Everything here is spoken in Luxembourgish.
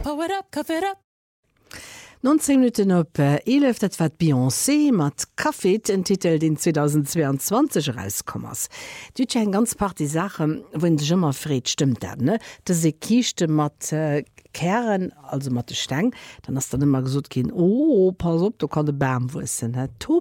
cough it up. 19 Minuten op 11 dat wat Beyoncé mat Kaffee en Titel den 2022 rauskommers. Du en ganz paar die Sache wenn schimmer Fred stimmt dat ne de se kichte mat Keren also mat Steng dann hast dann immer gesot gin oh pass op du kann de Bam wussen to